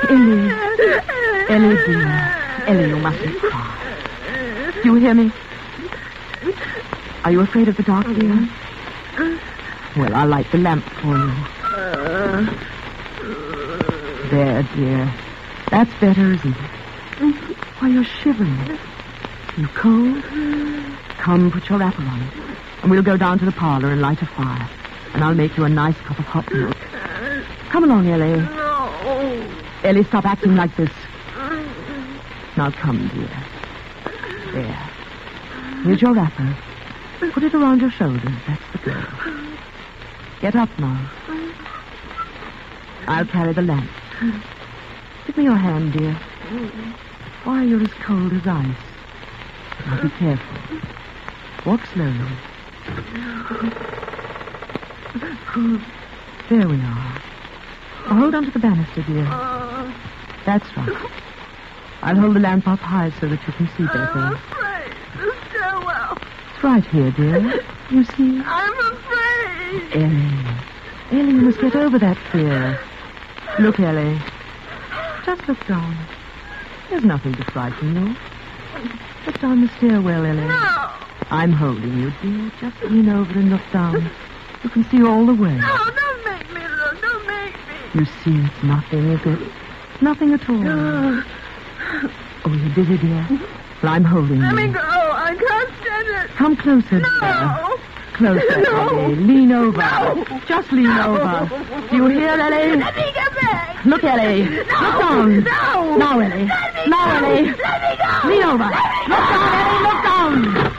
Ellie. Ellie, dear. Ellie, you mustn't cry. Do you hear me? Are you afraid of the dark, dear? Well, I'll light the lamp for you. There, dear. That's better, isn't it? Why, you're shivering. You cold? Come, put your wrapper on. And we'll go down to the parlor and light a fire. And I'll make you a nice cup of hot milk. Come along, Ellie. No. Ellie, stop acting like this. Now come, dear. There. Here's your wrapper. Put it around your shoulders. That's the girl. Get up now. I'll carry the lamp. Give me your hand, dear. Why, you're as cold as ice. Now be careful. Walk slowly. There we are. Now hold on to the banister, dear. That's right. I'll hold the lamp up high so that you can see better. I'm afraid. The stairwell. It's right here, dear. You see? I'm afraid. Ellie, you must get over that fear. Look, Ellie. Just look down. There's nothing to frighten you. Look down the stairwell, Ellie. No. I'm holding you, dear. Just lean over and look down. You can see all the way. No, don't make me look. Don't make me. You see, it's nothing, is it? Nothing at all. Oh, you're dizzy, dear? Well, I'm holding you. Let me go. I can't stand it. Come closer, dear. No. Closer, No. Ellie. Lean over. No. Just lean over. Do you hear, Ellie? Let me get back. Look, Ellie. No. Look down. No. Now, Ellie. Let me Now, go. Ellie. Let me go. Lean over. Let me Look go. down, Ellie. Look down.